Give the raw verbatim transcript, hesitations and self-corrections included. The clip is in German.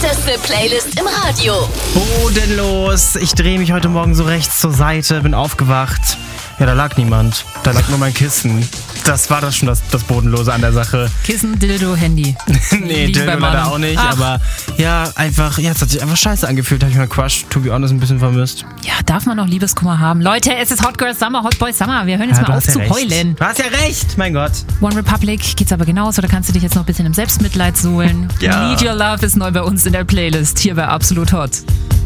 hotteste Playlist im Radio. Bodenlos. Ich drehe mich heute Morgen so rechts zur Seite, bin aufgewacht. Ja, da lag niemand. Da lag nur mein Kissen. Das war das schon das, das Bodenlose an der Sache. Kissen, Dildo, Handy. Nee, Dildo leider auch nicht. Ach. Aber ja, einfach, ja, es hat sich einfach scheiße angefühlt. Da habe ich meinen Crush, to be honest, ein bisschen vermisst. Ja, darf man noch Liebeskummer haben? Leute, es ist Hot Girl Summer, Hot Boy Summer. Wir hören jetzt Ja, mal auf ja zu recht. heulen. Du hast ja recht, mein Gott. One Republic geht's aber genauso. Da kannst du dich jetzt noch ein bisschen im Selbstmitleid suhlen. Ja. Need Your Love ist neu bei uns in der Playlist. Hier bei Absolut Hot.